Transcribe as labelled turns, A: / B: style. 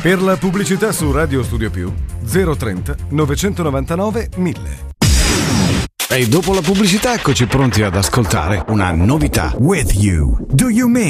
A: Per la pubblicità su Radio Studio Più 030 999 1000.
B: E dopo la pubblicità eccoci pronti ad ascoltare una novità.
C: With you. Do you mean?